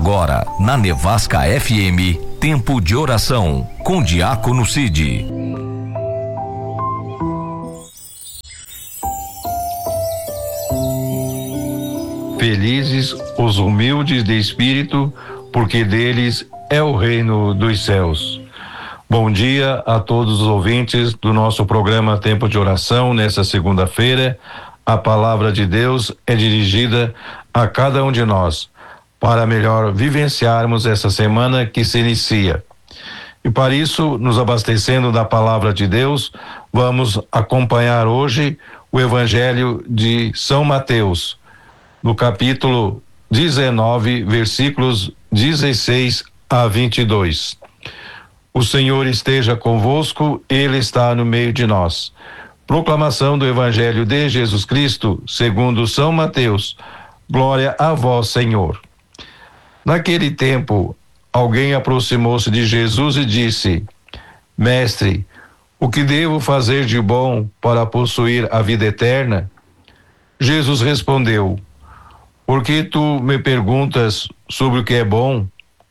Agora, na Nevasca FM, Tempo de Oração, com Diácono Cid. Felizes os humildes de espírito, porque deles é o reino dos céus. Bom dia a todos os ouvintes do nosso programa Tempo de Oração. Nesta segunda-feira, a palavra de Deus é dirigida a cada um de nós, para melhor vivenciarmos essa semana que se inicia. E para isso, nos abastecendo da palavra de Deus, vamos acompanhar hoje o Evangelho de São Mateus, no capítulo 19, versículos 16 a 22. O Senhor esteja convosco, Ele está no meio de nós. Proclamação do Evangelho de Jesus Cristo, segundo São Mateus. Glória a vós, Senhor. Naquele tempo, alguém aproximou-se de Jesus e disse: Mestre, o que devo fazer de bom para possuir a vida eterna? Jesus respondeu: Por que tu me perguntas sobre o que é bom?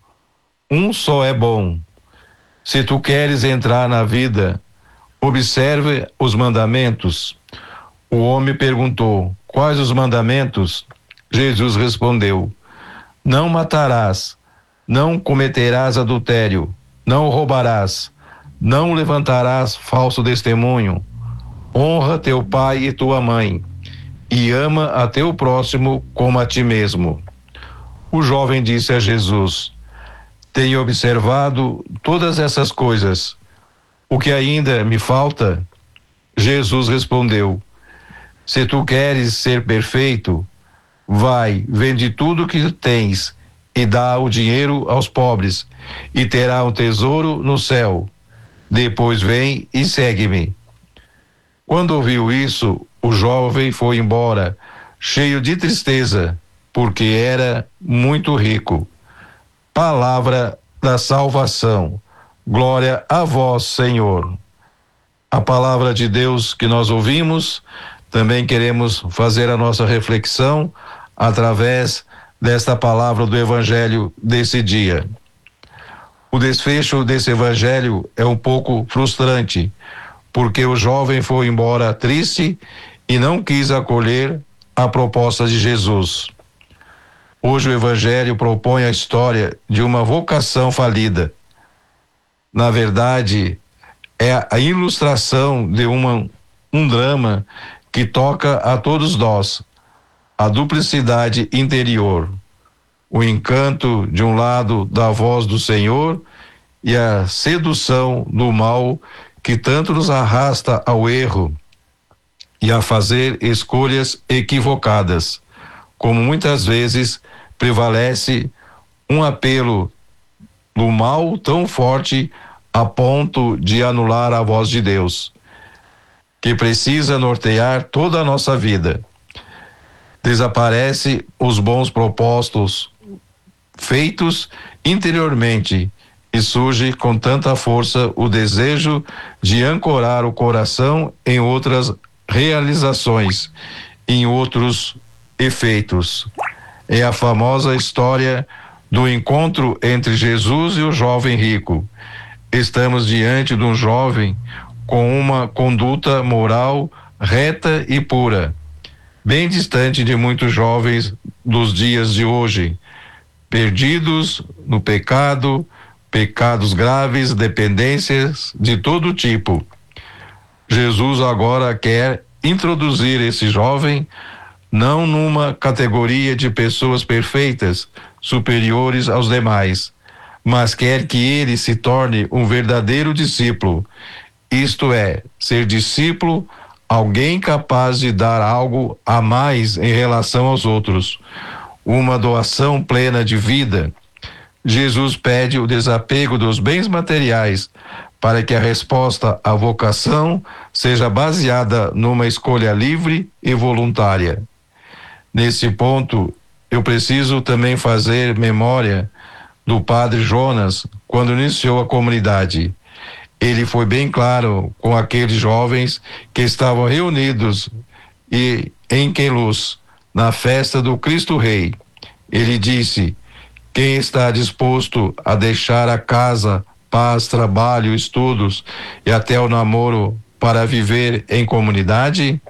Um só é bom. Se tu queres entrar na vida, observe os mandamentos. O homem perguntou: Quais os mandamentos? Jesus respondeu: Não matarás, não cometerás adultério, não roubarás, não levantarás falso testemunho, honra teu pai e tua mãe, e ama a teu próximo como a ti mesmo. O jovem disse a Jesus: Tenho observado todas essas coisas. O que ainda me falta? Jesus respondeu: Se tu queres ser perfeito, vai, vende tudo que tens e dá o dinheiro aos pobres, e terá um tesouro no céu. Depois vem e segue-me. Quando ouviu isso, o jovem foi embora, cheio de tristeza, porque era muito rico. Palavra da salvação. Glória a vós, Senhor. A palavra de Deus que nós ouvimos, também queremos fazer a nossa reflexão através desta palavra do Evangelho desse dia. O desfecho desse Evangelho é um pouco frustrante, porque o jovem foi embora triste e não quis acolher a proposta de Jesus. Hoje o Evangelho propõe a história de uma vocação falida. Na verdade, é a ilustração de um drama que toca a todos nós, a duplicidade interior, o encanto de um lado da voz do Senhor e a sedução do mal que tanto nos arrasta ao erro e a fazer escolhas equivocadas, como muitas vezes prevalece um apelo do mal tão forte a ponto de anular a voz de Deus, que precisa nortear toda a nossa vida. Desaparece os bons propósitos feitos interiormente e surge com tanta força o desejo de ancorar o coração em outras realizações, em outros efeitos. É a famosa história do encontro entre Jesus e o jovem rico. Estamos diante de um jovem com uma conduta moral reta e pura, bem distante de muitos jovens dos dias de hoje, perdidos no pecado, pecados graves, dependências de todo tipo. Jesus agora quer introduzir esse jovem não numa categoria de pessoas perfeitas, superiores aos demais, mas quer que ele se torne um verdadeiro discípulo. Isto é, ser discípulo, alguém capaz de dar algo a mais em relação aos outros, uma doação plena de vida. Jesus pede o desapego dos bens materiais para que a resposta à vocação seja baseada numa escolha livre e voluntária. Nesse ponto, eu preciso também fazer memória do padre Jonas, quando iniciou a comunidade. Ele foi bem claro com aqueles jovens que estavam reunidos e em Queluz, na festa do Cristo Rei. Ele disse: Quem está disposto a deixar a casa, paz, trabalho, estudos e até o namoro para viver em comunidade?